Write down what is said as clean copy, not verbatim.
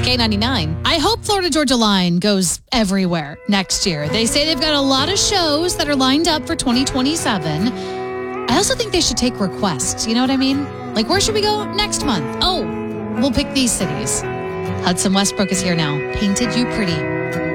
K99. I hope Florida Georgia Line goes everywhere next year. They say they've got a lot of shows that are lined up for 2027. I also think they should take requests. You know what I mean? Like, where should we go next month? Oh, we'll pick these cities. Hudson Westbrook is here now. Painted You Pretty.